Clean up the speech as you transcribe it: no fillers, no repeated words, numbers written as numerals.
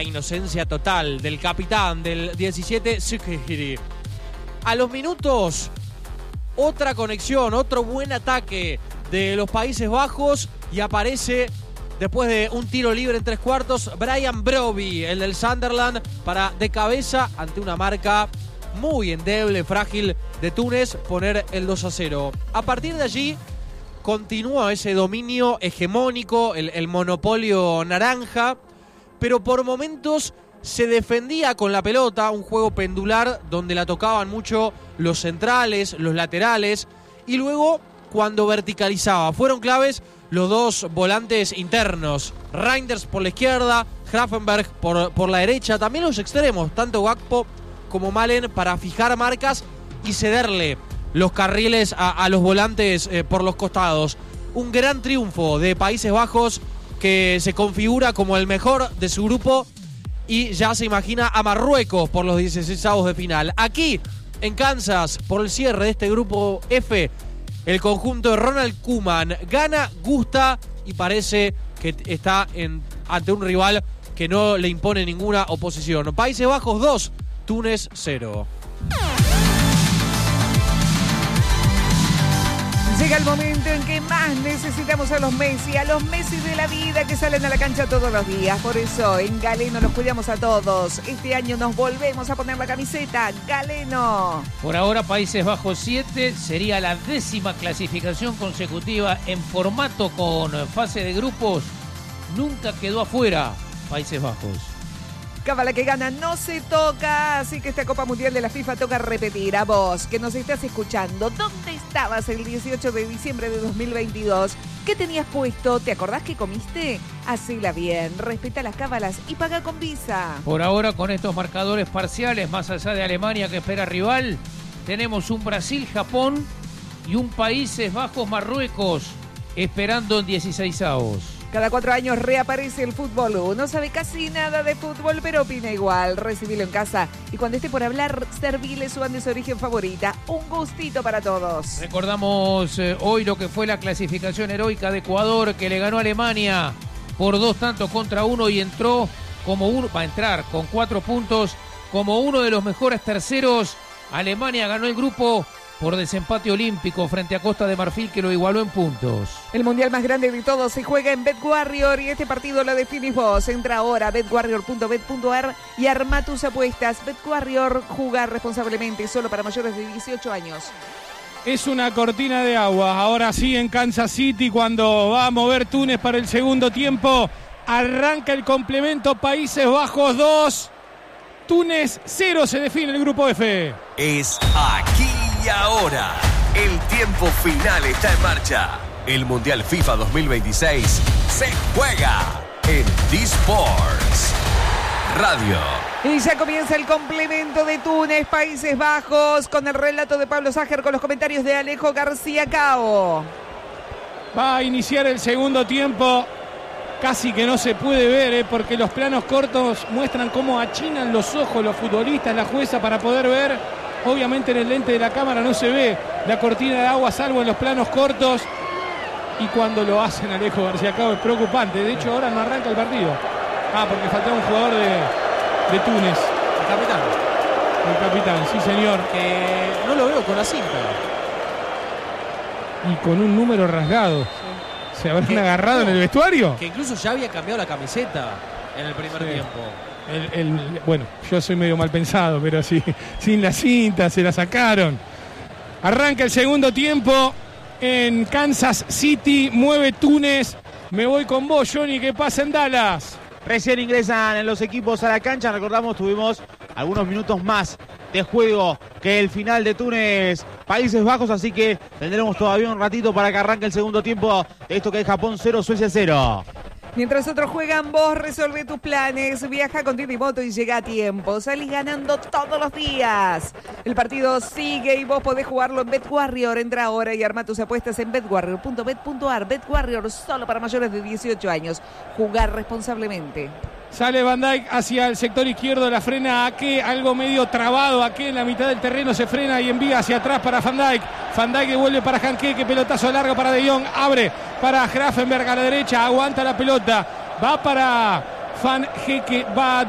una inocencia total del capitán del 17, Sukiri. A los minutos, otra conexión, otro buen ataque de los Países Bajos y aparece, después de un tiro libre en 3/4, Brian Brobbey, el del Sunderland, para de cabeza ante una marca muy endeble, frágil de Túnez, poner el 2-0. A partir de allí continúa ese dominio hegemónico, el monopolio naranja, pero por momentos se defendía con la pelota, un juego pendular donde la tocaban mucho los centrales, los laterales, y luego cuando verticalizaba fueron claves los dos volantes internos, Reinders por la izquierda, Grafenberg por la derecha, también los extremos, tanto Gakpo como Malen, para fijar marcas y cederle los carriles a los volantes por los costados. Un gran triunfo de Países Bajos, que se configura como el mejor de su grupo y ya se imagina a Marruecos por los 16avos de final. Aquí en Kansas, por el cierre de este grupo F, el conjunto de Ronald Koeman gana, gusta y parece que está ante un rival que no le impone ninguna oposición. Países Bajos 2, Túnez 0. Llega el momento en que más necesitamos a los Messi de la vida que salen a la cancha todos los días. Por eso en Galeno los cuidamos a todos. Este año nos volvemos a poner la camiseta Galeno. Por ahora Países Bajos 7, sería la 10ª clasificación consecutiva en formato con fase de grupos. Nunca quedó afuera Países Bajos. Cábala que gana no se toca, así que esta Copa Mundial de la FIFA toca repetir. A vos, que nos estás escuchando, ¿dónde estabas el 18 de diciembre de 2022? ¿Qué tenías puesto? ¿Te acordás que comiste? Hacela bien, respeta las cábalas y paga con Visa. Por ahora, con estos marcadores parciales, más allá de Alemania que espera rival, tenemos un Brasil-Japón y un Países Bajos-Marruecos esperando en 16avos. Cada 4 años reaparece el fútbol. No sabe casi nada de fútbol, pero opina igual. Recibilo en casa y cuando esté por hablar, servile su Andes Origen favorita. Un gustito para todos. Recordamos hoy lo que fue la clasificación heroica de Ecuador, que le ganó a Alemania por 2-1 y entró va a entrar con 4 puntos como uno de los mejores terceros. Alemania ganó el grupo por desempate olímpico frente a Costa de Marfil, que lo igualó en puntos. El mundial más grande de todos se juega en BetWarrior y este partido lo definís vos. Entra ahora a betwarrior.bet.ar y arma tus apuestas. BetWarrior, jugar responsablemente, solo para mayores de 18 años. Es una cortina de agua. Ahora sí en Kansas City, cuando va a mover Túnez para el segundo tiempo. Arranca el complemento. Países Bajos 2, Túnez 0. Se define el grupo F. Es aquí y ahora. El tiempo final está en marcha. El Mundial FIFA 2026 se juega en D-Sports Radio. Y ya comienza el complemento de Túnez, Países Bajos, con el relato de Pablo Sájer, con los comentarios de Alejo García Cao. Va a iniciar el segundo tiempo. Casi que no se puede ver, porque los planos cortos muestran cómo achinan los ojos los futbolistas, la jueza, para poder ver. Obviamente en el lente de la cámara no se ve la cortina de agua, salvo en los planos cortos. Y cuando lo hacen, Alejo García Cao, es preocupante. De hecho, ahora no arranca el partido. Porque faltaba un jugador de Túnez. El capitán, sí señor. Que no lo veo con la cinta. Y con un número rasgado. ¿Se habrán agarrado en el vestuario? Que incluso ya había cambiado la camiseta en el primer tiempo. Bueno, yo soy medio mal pensado, pero sí, sin la cinta se la sacaron. Arranca el segundo tiempo en Kansas City, mueve Túnez. Me voy con vos, Johnny, ¿qué pasa en Dallas? Recién ingresan los equipos a la cancha. Recordamos, tuvimos algunos minutos más de juego que el final de Túnez, Países Bajos, así que tendremos todavía un ratito para que arranque el segundo tiempo de esto que es Japón 0, Suecia 0. Mientras otros juegan, vos resolvé tus planes. Viaja con Tinimoto y llega a tiempo. Salís ganando todos los días. El partido sigue y vos podés jugarlo en BetWarrior. Entra ahora y arma tus apuestas en betwarrior.bet.ar. BetWarrior, solo para mayores de 18 años. Jugar responsablemente. Sale Van Dijk hacia el sector izquierdo, la frena Ake, algo medio trabado. Ake en la mitad del terreno se frena y envía hacia atrás para Van Dijk. Van Dijk que vuelve para Hanke, que pelotazo largo para De Jong, abre para Grafenberg a la derecha, aguanta la pelota, va para Van Heke, va